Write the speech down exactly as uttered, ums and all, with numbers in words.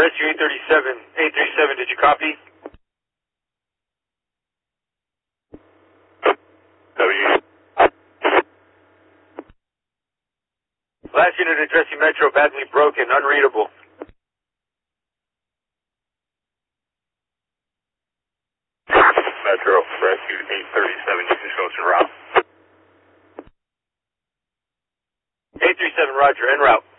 Rescue eight thirty-seven, eight thirty-seven, did you copy? W. Last unit addressing Metro, badly broken, unreadable. Metro, Rescue eight thirty-seven, you can show us en route. eight thirty-seven, roger, en route.